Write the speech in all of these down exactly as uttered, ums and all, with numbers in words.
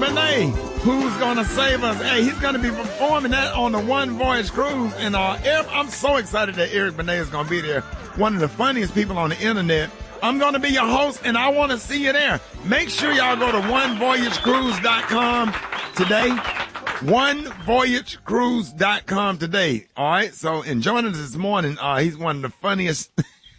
Benet, who's going to save us. Hey, he's going to be performing that on the One Voyage Cruise. And uh, I'm so excited that Eric Benet is going to be there. One of the funniest people on the internet. I'm going to be your host, and I want to see you there. Make sure y'all go to one voyage cruise dot com today. one voyage cruise dot com today. All right? So, and joining us this morning, uh, he's one of the funniest.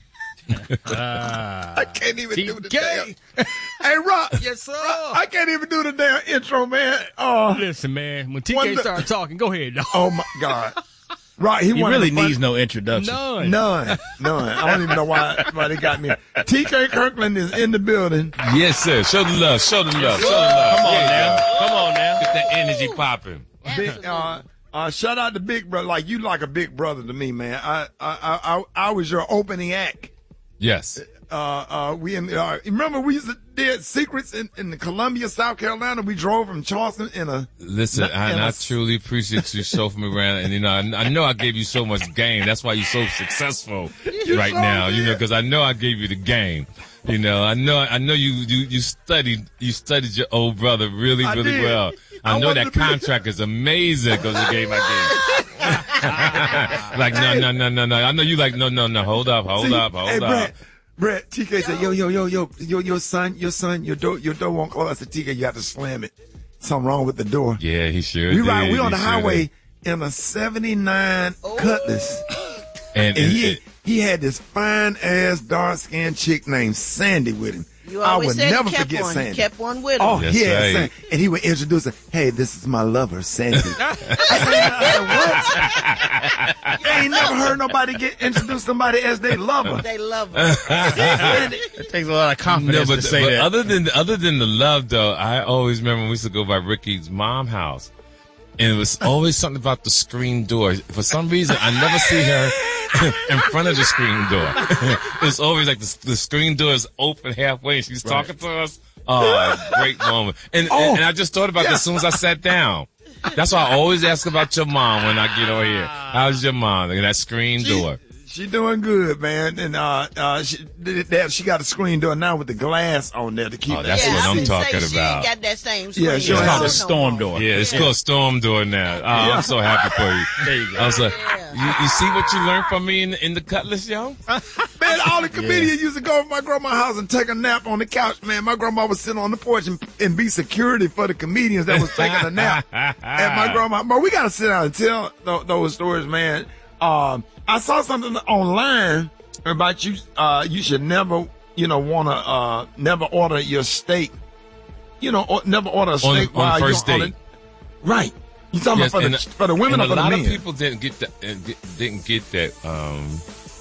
uh, I can't even T K. do the damn. Hey, Rob. Yes, sir. Rob, I can't even do the damn intro, man. Uh, Listen, man, when T K the, starts talking, go ahead, dog. Oh, my God. Right, he, he really needs no introduction. None. None. None. I don't even know why, why they got me. T K Kirkland is in the building. Yes, sir. Show the love. Show the love. Show the love. Come on yeah, now. Come on now. Get that energy popping. Big, uh, uh, shout out to Big Brother. Like, you like a big brother to me, man. I, I, I, I was your opening act. Yes. Uh, uh, we in, uh, remember we used to did secrets in, in Columbia, South Carolina. We drove from Charleston in a. Listen, in I, and a, I truly appreciate you chauffeuring me around, and you know, I, I know I gave you so much game. That's why you're so successful you right so now. did. You know, because I know I gave you the game. You know, I know, I know you, you, you studied, you studied your old brother really, I really did. well. I, I know that be... contract is amazing because the game I gave. Like, no, no, no, no, no. I know you like, no, no, no. Hold up, hold See, up, hold hey, up. Brett, Brett, T K said, yo, yo, yo, yo, yo, your son, your son, your door, your door won't close. I said, T K, you have to slam it. Something wrong with the door. Yeah, he sure we did. Ride, we on he the sure highway did. in a seventy-nine oh. Cutlass. And, and, and he, it, he had this fine ass dark skinned chick named Sandy with him. You I always would said never he kept forget one. Sandy. He kept one with him. Oh, That's yeah, right. Sandy. And he would introduce her. Hey, this is my lover, Sandy. I said, what? I ain't never heard nobody get introduce somebody as their lover. They love her. It takes a lot of confidence no, but, to say but that. Other than other than the love, though, I always remember when we used to go by Ricky's mom house, and it was always something about the screen door. For some reason, I never see her in front of the screen door. It's always like the, the screen door is open halfway, and she's right. talking to us. Oh, great moment! And, oh, and and I just thought about yeah. this as soon as I sat down. That's why I always ask about your mom when I get on here. How's your mom? Look at that screen she, door. She doing good, man. And uh, uh, she that, she got a screen door now with the glass on there to keep. Oh, that's yeah, what I I'm talking say about. She ain't got that same screen. Yeah, she it's don't called have a storm door. Yeah, it's yeah. called storm door now. Oh, yeah. I'm so happy for you. There you go. I was like, you, you see what you learned from me in, in the Cutlass, yo? Man, all the comedians yeah. used to go to my grandma's house and take a nap on the couch, man. My grandma would sit on the porch and, and be security for the comedians that was taking a nap. And my grandma, but we got to sit down and tell th- those stories, man. Um, I saw something online about you. Uh, you should never, you know, want to uh, never order your steak. You know, or, never order a steak on, while on first you're date. on it. Right. You talking Yes, about for the, for the women or for the men? A lot of people didn't get that. Didn't get that, um,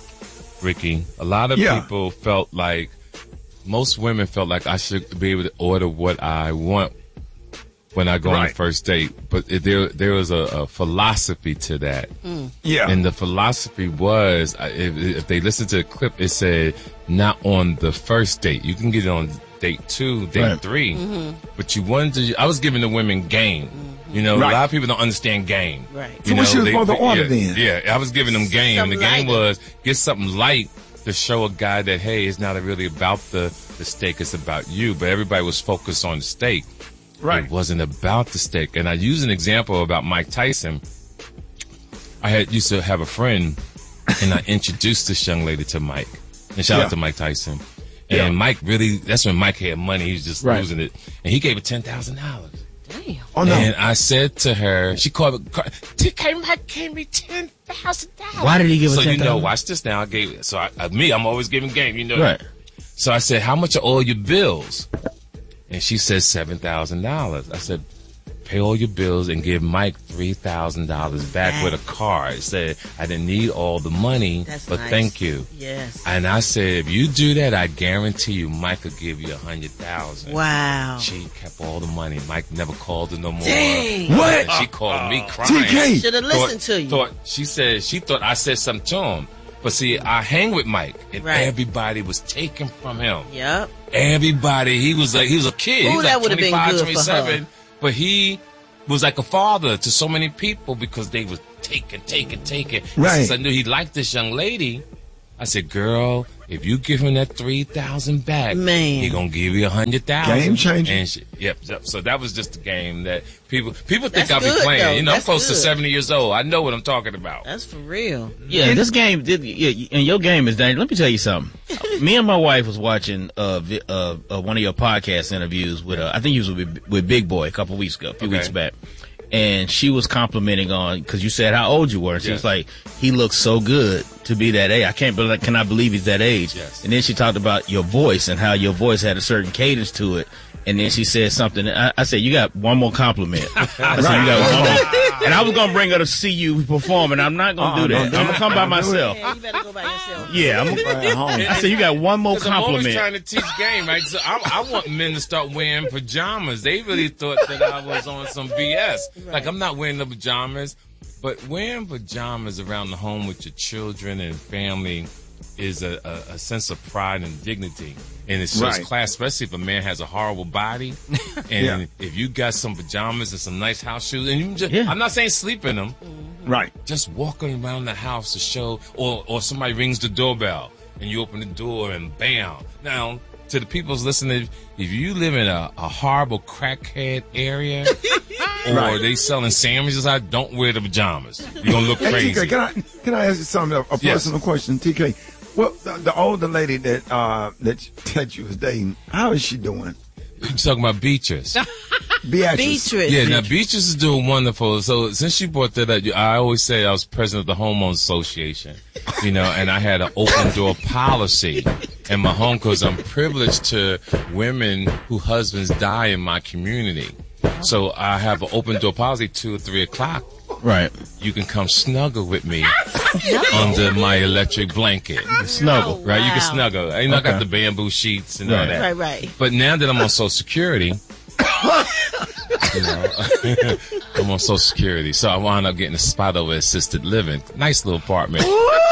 Ricky. A lot of Yeah. people felt like most women felt like I should be able to order what I want when I go on Right. the first date. But it, there, there was a, a philosophy to that. Yeah. And the philosophy was, uh, if, if they listen to the clip, it said not on the first date. You can get it on date two, date Right. three, but you wanted to. I was giving the women game. You know, Right. a lot of people don't understand game. Right. You So what know, she was they- supposed to order yeah, then? Yeah, I was giving them game. Something The game light. was get something light to show a guy that, hey, it's not really about the, the steak, it's about you. But everybody was focused on the steak. Right. It wasn't about the steak. And I use an example about Mike Tyson. I had used to have a friend, and I introduced this young lady to Mike. And shout Yeah. out to Mike Tyson. And Yeah. Mike really, that's when Mike had money. He was just Right. losing it. And he gave her ten thousand dollars. Damn. Oh no. And I said to her, she called me, T K Mike gave me ten thousand dollars. Why did he give her So ten you thousand? know, watch this now. I gave so I, uh, me, I'm always giving game. You know, Right. So I said, how much are all your bills? And she said seven thousand dollars. I said, pay all your bills and give Mike three thousand dollars back with a card. Said I didn't need all the money, That's but nice. thank you. Yes. And I said, if you do that, I guarantee you, Mike will give you a hundred thousand. Wow. She kept all the money. Mike never called her no more. Dang. What? And she called me crying. T K. Should have listened Thought- to you. Thought she said she thought I said something to him. But see, I hang with Mike, and Right. everybody was taken from him. Yep. Everybody, he was like he was a kid. Ooh, he was that like would've been twenty-five, good for twenty-seven, her. but he was like a father to so many people because they was taking, taking, taking. Right. Since I knew he liked this young lady, I said, girl, if you give him that three thousand back, man, he gonna give you a hundred thousand. Game changer. And she, yep, yep. So that was just a game that people people think That's I'll be good, playing. though. You know, That's I'm close good. to seventy years old. I know what I'm talking about. That's for real. Yeah, this game did. Yeah, and your game is dangerous. Let me tell you something. Me and my wife was watching uh, vi- uh, uh one of your podcast interviews with uh, I think he was with, with Big Boy a couple weeks ago, a few Okay. weeks back. And she was complimenting on, because you said how old you were. And she Yes. was like, he looks so good to be that age. I can't believe, cannot believe he's that age. Yes. And then she talked about your voice and how your voice had a certain cadence to it. And then she said something. I, I said, you got one more compliment. I said, you got one more. And I was going to bring her to see you perform, and I'm not going to Uh-uh, do that. don't do I'm going it. to come by Don't do it. myself. Yeah, you better go by yourself. Yeah, I'm At home. I said, you got one more 'Cause I'm always compliment. trying to teach game, right? So I, I want men to start wearing pajamas. They really thought that I was on some B S. Like, I'm not wearing no pajamas, but wearing pajamas around the home with your children and family is a, a, a sense of pride and dignity. And it shows Right. class, especially if a man has a horrible body. And Yeah. if you got some pajamas and some nice house shoes, and you just, Yeah. I'm not saying sleep in them, Right. just walking around the house to show, or or somebody rings the doorbell and you open the door and bam. Now, to the people's listening, if you live in a, a horrible crackhead area, or Right. they selling sandwiches out, don't wear the pajamas. You're gonna look Hey, crazy. T K, can I can I ask you something? A, a Yes. personal question, T K. Well, the, the older lady that uh that that you was dating, how is she doing? You talking about Beatrice? Beatrice. Beatrice. Yeah, now Beatrice is doing wonderful. So since you brought that up, I always say I was president of the homeowners association, you know, and I had an open door policy in my home because I'm privileged to women whose husbands die in my community. So I have an open door policy two or three o'clock. Right. You can come snuggle with me under my electric blanket. Snuggle. Right? You can Wow. snuggle. You know, I got Okay. the bamboo sheets and all Right. that. Right, right. But now that I'm on Social Security, you know, I'm on Social Security, so I wound up getting a spot over assisted living. Nice little apartment.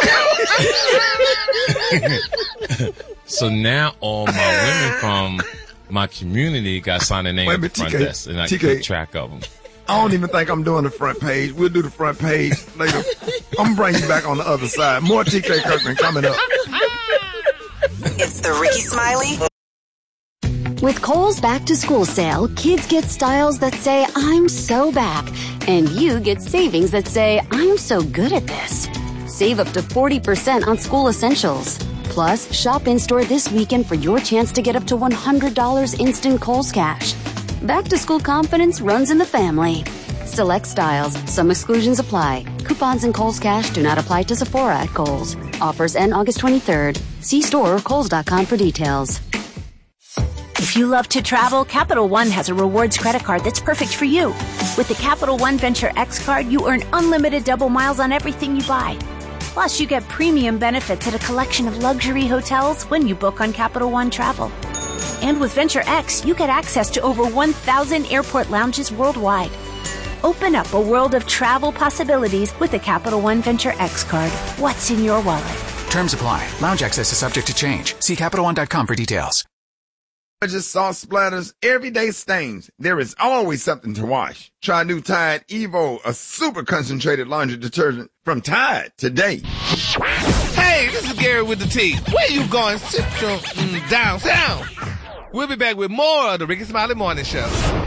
So now all my women from my community got signed their name Wait a at the minute, front T K, desk, and I T K. keep track of them. I don't even think I'm doing the front page. We'll do the front page later. I'm gonna bring you back on the other side. More T K Kirkman coming up. It's the Ricky Smiley. With Kohl's Back to School sale, kids get styles that say, I'm so back. And you get savings that say, I'm so good at this. Save up to forty percent on school essentials. Plus, shop in-store this weekend for your chance to get up to one hundred dollars instant Kohl's cash. Back to school confidence runs in the family. Select styles. Some exclusions apply. Coupons and Kohl's cash do not apply to Sephora at Kohl's. Offers end August twenty-third. See store or kohls dot com for details. If you love to travel, Capital One has a rewards credit card that's perfect for you. With the Capital One Venture X card, you earn unlimited double miles on everything you buy. Plus, you get premium benefits at a collection of luxury hotels when you book on Capital One Travel. And with Venture X, you get access to over one thousand airport lounges worldwide. Open up a world of travel possibilities with the Capital One Venture X card. What's in your wallet? Terms apply. Lounge access is subject to change. See Capital One dot com for details. Just sauce splatters, everyday stains. There is always something to wash. Try new Tide Evo, a super concentrated laundry detergent from Tide today. Hey, this is Gary with the T. Where you going? Sit your mm, downtown. We'll be back with more of the Ricky Smiley Morning Show.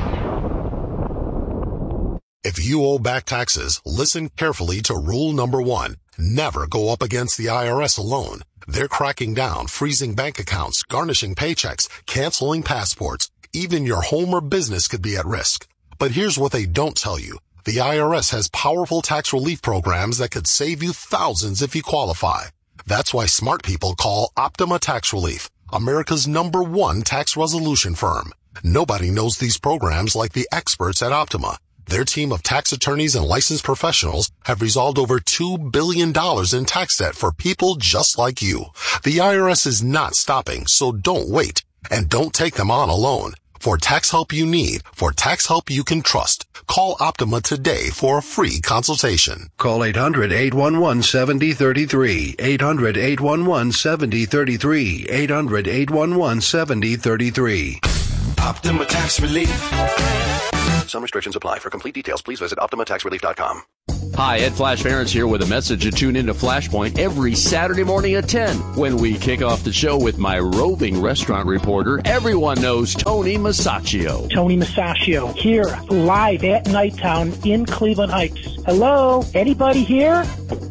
If you owe back taxes, listen carefully to rule number one. Never go up against the I R S alone. They're cracking down, freezing bank accounts, garnishing paychecks, canceling passports. Even your home or business could be at risk. But here's what they don't tell you. The I R S has powerful tax relief programs that could save you thousands if you qualify. That's why smart people call Optima Tax Relief, America's number one tax resolution firm. Nobody knows these programs like the experts at Optima. Their team of tax attorneys and licensed professionals have resolved over two billion dollars in tax debt for people just like you. The I R S is not stopping, so don't wait. And don't take them on alone. For tax help you need, for tax help you can trust, call Optima today for a free consultation. Call eight hundred, eight one one, seven zero three three. eight hundred, eight one one, seven zero three three. eight hundred, eight one one, seven zero three three. Optima Tax Relief. Some restrictions apply. For complete details, please visit Optima Tax Relief dot com. Hi, Ed Flash Ferentz here with a message to tune into Flashpoint every Saturday morning at ten when we kick off the show with my roving restaurant reporter. Everyone knows Tony Masaccio. Tony Masaccio here, live at Nighttown in Cleveland Heights. Hello? Anybody here?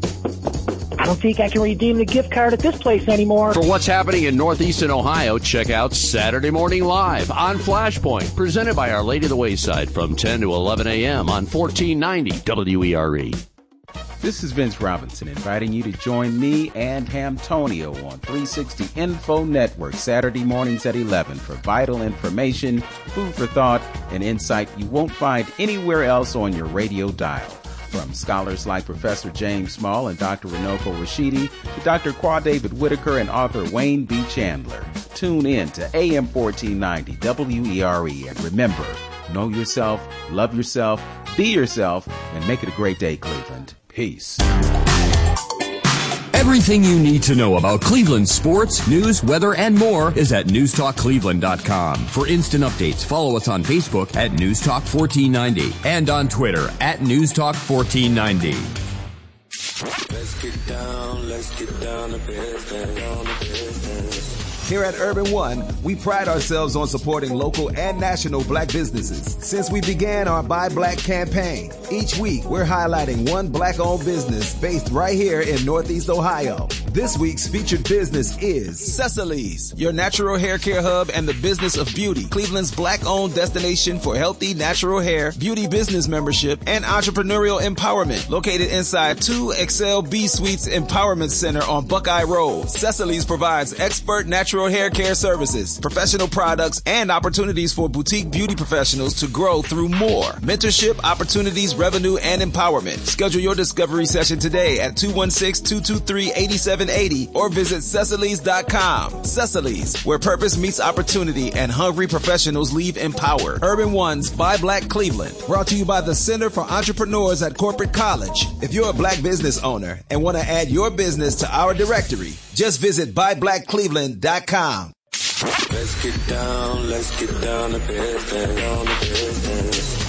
I don't think I can redeem the gift card at this place anymore. For what's happening in Northeastern Ohio, check out Saturday Morning Live on Flashpoint, presented by Our Lady of the Wayside from ten to eleven a.m. on fourteen ninety W E R E. This is Vince Robinson inviting you to join me and Hamtonio on three sixty Info Network Saturday mornings at eleven for vital information, food for thought, and insight you won't find anywhere else on your radio dial. From scholars like Professor James Small and Doctor Runoko Rashidi to Doctor Qua David Whitaker and author Wayne B. Chandler. Tune in to A M fourteen ninety W E R E and remember, know yourself, love yourself, be yourself, and make it a great day, Cleveland. Peace. Everything you need to know about Cleveland sports, news, weather, and more is at news talk cleveland dot com. For instant updates, follow us on Facebook at news talk fourteen ninety and on Twitter at news talk fourteen ninety. Let's get down, let's get down to business, down to business. Here at Urban One, we pride ourselves on supporting local and national black businesses. Since we began our Buy Black campaign, each week we're highlighting one black-owned business based right here in Northeast Ohio. This week's featured business is Cecily's, your natural hair care hub and the business of beauty. Cleveland's black-owned destination for healthy natural hair, beauty business membership, and entrepreneurial empowerment. Located inside two Excel B Suites Empowerment Center on Buckeye Road, Cecily's provides expert natural hair care services, professional products, and opportunities for boutique beauty professionals to grow through more. Mentorship, opportunities, revenue, and empowerment. Schedule your discovery session today at two one six, two two three, eight seven eight zero or visit Cecily's dot com. Cecily's, where purpose meets opportunity and hungry professionals leave empowered. Urban One's Buy Black Cleveland, brought to you by the Center for Entrepreneurs at Corporate College. If you're a black business owner and want to add your business to our directory, just visit buy black cleveland dot com. Let's get down, let's get down to business, down to business.